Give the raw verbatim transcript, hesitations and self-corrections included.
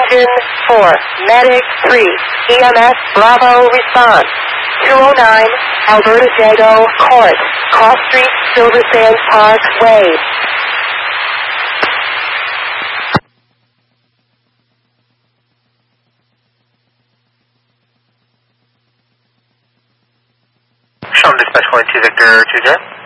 Engine four, Medic three, E M S Bravo response. two oh nine, Alberta Jago Court, Cross Street, Silver Sands Park Way. Sean Dispatch calling to Victor two zero.